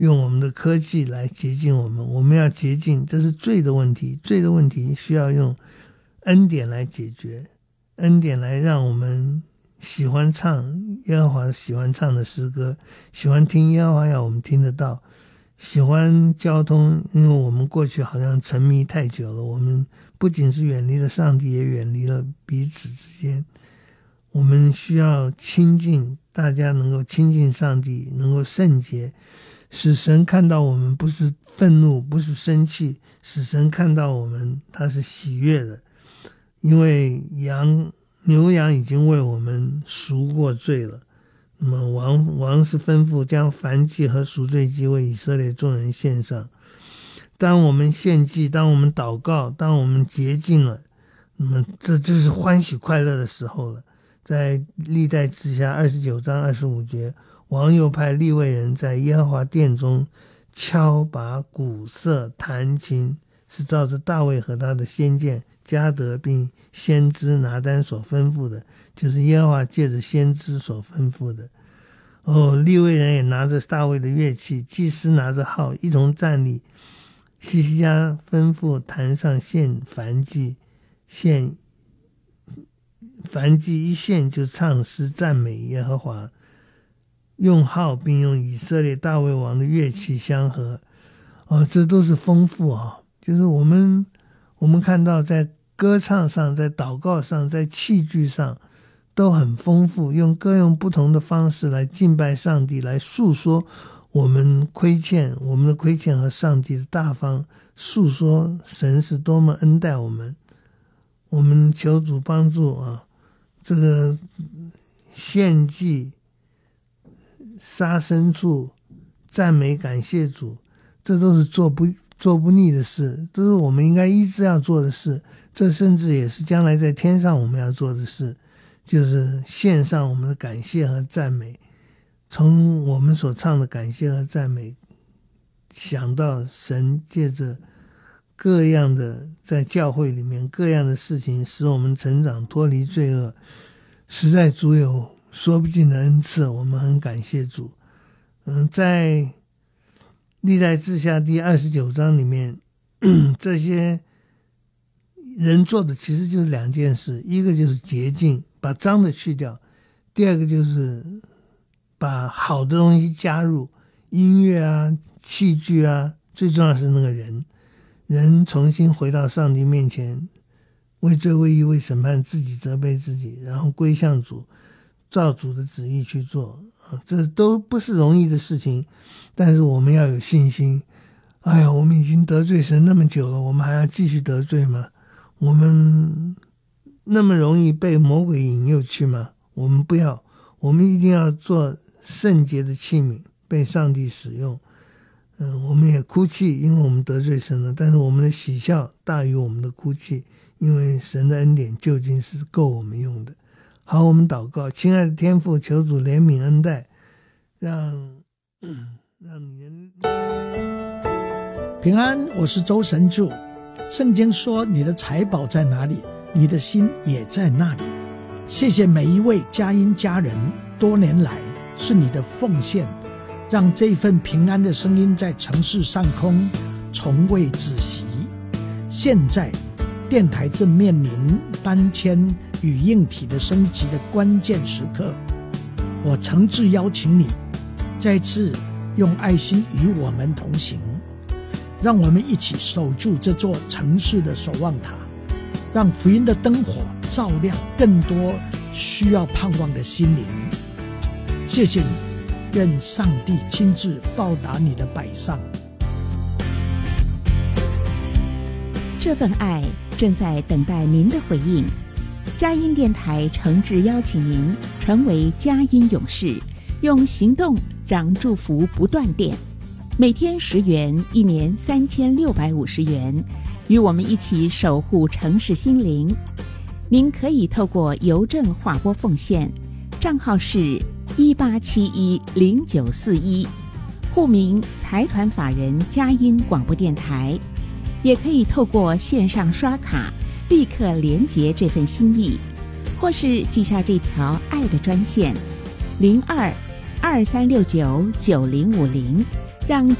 用我们的科技来洁净我们，我们要洁净，这是罪的问题，罪的问题需要用恩典来解决，恩典来让我们喜欢唱耶和华喜欢唱的诗歌，喜欢听耶和华要我们听得到，喜欢交通，因为我们过去好像沉迷太久了，我们不仅是远离了上帝，也远离了彼此之间。我们需要亲近，大家能够亲近上帝，能够圣洁，使神看到我们不是愤怒，不是生气，使神看到我们他是喜悦的。因为牛羊已经为我们赎过罪了，那么王是吩咐将燔祭和赎罪祭为以色列众人献上。当我们献祭，当我们祷告，当我们洁净了，那么这就是欢喜快乐的时候了。在历代志下29章25节，王又派利未人在耶和华殿中敲拔鼓瑟弹琴，是照着大卫和他的先见迦得并先知拿单所吩咐的，就是耶和华借着先知所吩咐的。利未人也拿着大卫的乐器，祭司拿着号，一同站立。希西家吩咐坛上献燔祭，燔祭一献就唱诗赞美耶和华，用号并用以色列大卫王的乐器相合。这都是丰富就是我们看到在歌唱上，在祷告上，在器具上都很丰富，用不同的方式来敬拜上帝，来诉说我们的亏欠和上帝的大方，诉说神是多么恩待我们。我们求主帮助这个献祭、杀牲畜、赞美感谢主，这都是做不腻的事，都是我们应该一直要做的事。这甚至也是将来在天上我们要做的事，就是献上我们的感谢和赞美。从我们所唱的感谢和赞美，想到神借着各样的在教会里面各样的事情使我们成长，脱离罪恶，实在主有说不尽的恩赐，我们很感谢主。在历代志下第29章里面，这些人做的其实就是两件事，一个就是洁净，把脏的去掉，第二个就是把好的东西加入，音乐啊，器具啊，最重要是那个人重新回到上帝面前，为罪为义为审判自己，责备自己，然后归向主，照主的旨意去做。这都不是容易的事情，但是我们要有信心。我们已经得罪神那么久了，我们还要继续得罪吗？我们那么容易被魔鬼引诱去吗？我们不要，我们一定要做圣洁的器皿，被上帝使用。我们也哭泣，因为我们得罪神了，但是我们的喜笑大于我们的哭泣，因为神的恩典究竟是够我们用的。好，我们祷告。亲爱的天父，求主怜悯恩待，让你平安。我是周神助。圣经说，你的财宝在哪里，你的心也在那里。谢谢每一位佳音家人，多年来是你的奉献，让这份平安的声音在城市上空从未止息。现在电台正面临搬迁与硬体的升级的关键时刻，我诚挚邀请你再次用爱心与我们同行，让我们一起守住这座城市的守望塔，让福音的灯火照亮更多需要盼望的心灵。谢谢你，愿上帝亲自报答你的摆上。 这份爱正在等待您的回应。佳音电台诚挚邀请您成为佳音勇士，用行动让祝福不断电。每天10元，一年3650元，与我们一起守护城市心灵。您可以透过邮政划拨奉献，账号是18710941，户名财团法人佳音广播电台。也可以透过线上刷卡立刻连结这份心意，或是记下这条爱的专线0223699050 让